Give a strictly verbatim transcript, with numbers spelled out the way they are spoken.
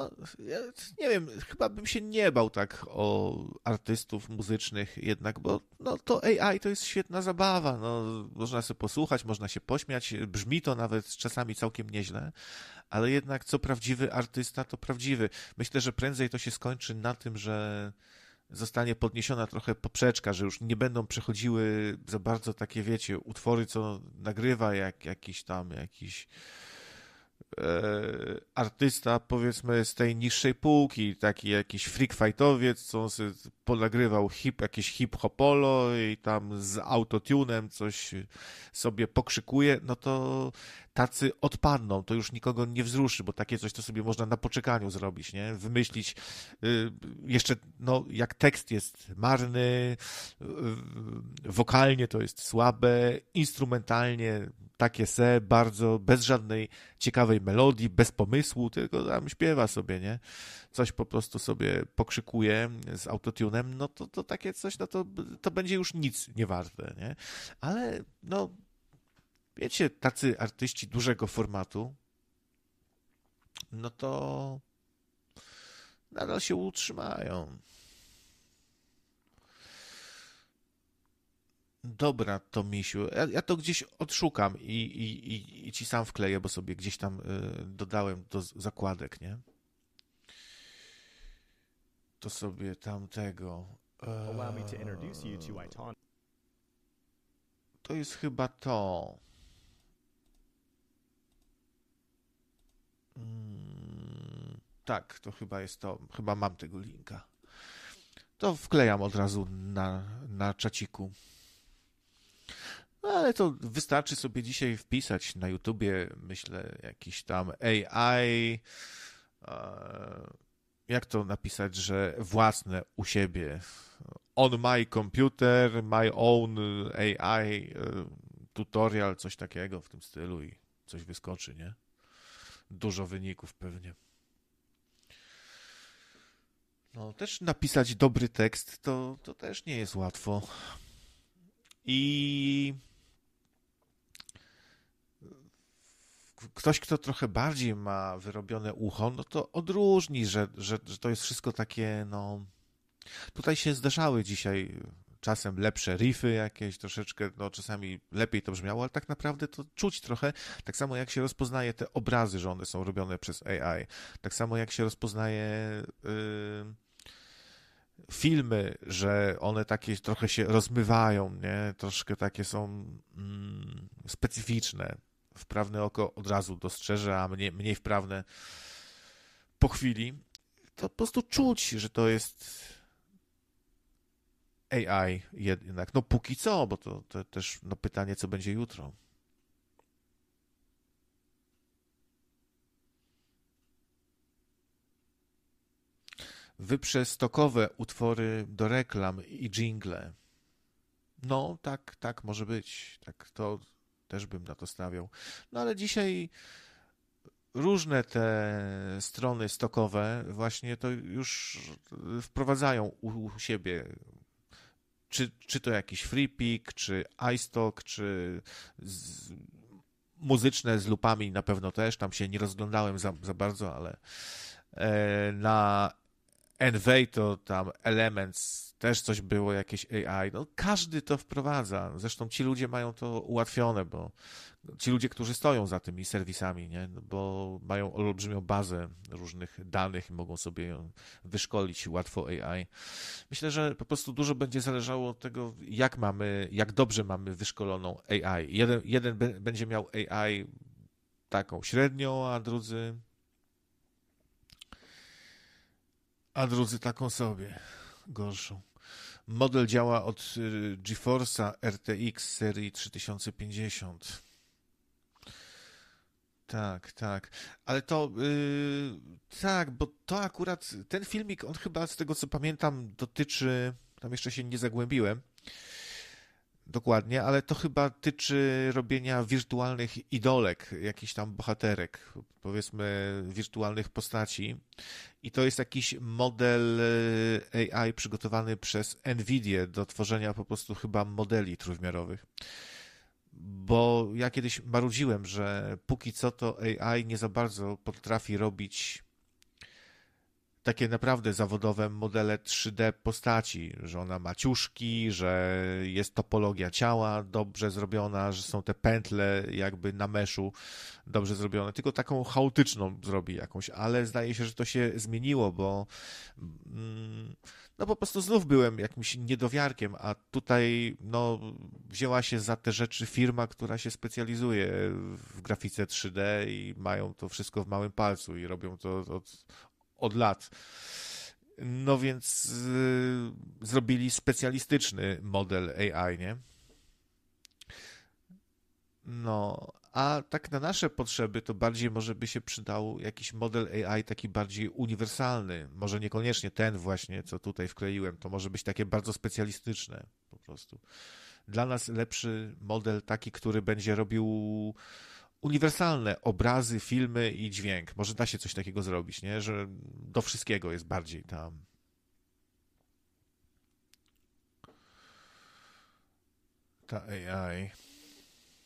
No, ja nie wiem, chyba bym się nie bał tak o artystów muzycznych jednak, bo no, to A I to jest świetna zabawa, no, można sobie posłuchać, można się pośmiać, brzmi to nawet czasami całkiem nieźle, ale jednak co prawdziwy artysta, to prawdziwy. Myślę, że prędzej to się skończy na tym, że zostanie podniesiona trochę poprzeczka, że już nie będą przechodziły za bardzo takie, wiecie, utwory, co nagrywa jak jakiś tam, jakiś e, artysta, powiedzmy, z tej niższej półki, taki jakiś freak fightowiec, co on sobie ponagrywał hip, jakieś hip-hopolo i tam z autotunem coś sobie pokrzykuje, no to tacy odpadną, to już nikogo nie wzruszy, bo takie coś to sobie można na poczekaniu zrobić, nie? Wymyślić y, jeszcze, no, jak tekst jest marny, y, wokalnie to jest słabe, instrumentalnie takie se, bardzo, bez żadnej ciekawej melodii, bez pomysłu, tylko tam śpiewa sobie, nie? Coś po prostu sobie pokrzykuje z autotunem, no to, to takie coś, no to, to będzie już nic nie warte, nie? Ale, no, wiecie, tacy artyści dużego formatu, no to nadal się utrzymają. Dobra, to misiu. Ja, ja to gdzieś odszukam i, i, i, i ci sam wkleję, bo sobie gdzieś tam y, dodałem do z- zakładek, nie? To sobie tamtego. Allow me to introduce you to Eee, Aiton. to jest chyba to. Mm, tak, to chyba jest to. Chyba mam tego linka. To wklejam od razu na, na czaciku. No, ale to wystarczy sobie dzisiaj wpisać na YouTubie, myślę, jakiś tam A I. e, Jak to napisać, że własne u siebie. On my computer, my own A I, e, tutorial, coś takiego w tym stylu i coś wyskoczy, nie? Dużo wyników pewnie. No, też napisać dobry tekst to, to też nie jest łatwo. I ktoś, kto trochę bardziej ma wyrobione ucho, no to odróżni, że, że, że to jest wszystko takie, no... Tutaj się zdarzały dzisiaj czasem lepsze riffy jakieś, troszeczkę, no czasami lepiej to brzmiało, ale tak naprawdę to czuć trochę, tak samo jak się rozpoznaje te obrazy, że one są robione przez A I, tak samo jak się rozpoznaje yy, filmy, że one takie trochę się rozmywają, nie? Troszkę takie są mm, specyficzne. Wprawne oko od razu dostrzeże, a mniej, mniej wprawne po chwili. To po prostu czuć, że to jest A I jednak. No póki co, bo to, to też no, pytanie, co będzie jutro. Wyprzestokowe utwory do reklam i dżingle. No, tak, tak może być. Tak, to też bym na to stawiał. No ale dzisiaj różne te strony stokowe właśnie to już wprowadzają u siebie. Czy, czy to jakiś FreePick, czy iStock, czy z, muzyczne z lupami na pewno też. Tam się nie rozglądałem za, za bardzo, ale e, na Envy to tam Elements też coś było, jakieś A I. No, każdy to wprowadza. Zresztą ci ludzie mają to ułatwione, bo ci ludzie, którzy stoją za tymi serwisami, nie? No, bo mają olbrzymią bazę różnych danych i mogą sobie ją wyszkolić łatwo A I. Myślę, że po prostu dużo będzie zależało od tego, jak mamy, jak dobrze mamy wyszkoloną A I. Jeden, jeden be- będzie miał A I taką średnią, a drudzy a drudzy taką sobie gorszą. Model działa od y, GeForce'a R T X serii trzy tysiące pięćdziesiąt. Tak, tak. Ale to yy, tak, bo to akurat ten filmik, on chyba z tego co pamiętam dotyczy, tam jeszcze się nie zagłębiłem dokładnie, ale to chyba tyczy robienia wirtualnych idolek, jakichś tam bohaterek, powiedzmy wirtualnych postaci. I to jest jakiś model y, A I przygotowany przez NVIDIA do tworzenia po prostu chyba modeli trójwymiarowych. Bo ja kiedyś marudziłem, że póki co to A I nie za bardzo potrafi robić takie naprawdę zawodowe modele trzy D postaci, że ona ma ciuszki, że jest topologia ciała dobrze zrobiona, że są te pętle jakby na meszu dobrze zrobione, tylko taką chaotyczną zrobi jakąś, ale zdaje się, że to się zmieniło, bo mm, no po prostu znów byłem jakimś niedowiarkiem, a tutaj no wzięła się za te rzeczy firma, która się specjalizuje w grafice trzy D i mają to wszystko w małym palcu i robią to od, od lat. No więc y, zrobili specjalistyczny model A I, nie? No, a tak na nasze potrzeby to bardziej może by się przydał jakiś model A I taki bardziej uniwersalny. Może niekoniecznie ten właśnie, co tutaj wkleiłem. To może być takie bardzo specjalistyczne po prostu. Dla nas lepszy model taki, który będzie robił uniwersalne obrazy, filmy i dźwięk. Może da się coś takiego zrobić, nie? Że do wszystkiego jest bardziej tam. Ta A I.